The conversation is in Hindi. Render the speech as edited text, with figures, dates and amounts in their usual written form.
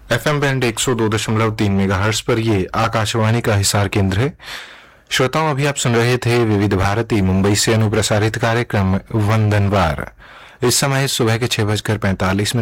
एफएम बैंड 102.3 मेगाहर्ट्ज पर ये आकाशवाणी का हिसार केंद्र है। श्रोताओं, अभी आप सुन रहे थे विविध भारती मुंबई से अनुप्रसारित कार्यक्रम वंदनवार। इस समय सुबह के 6:45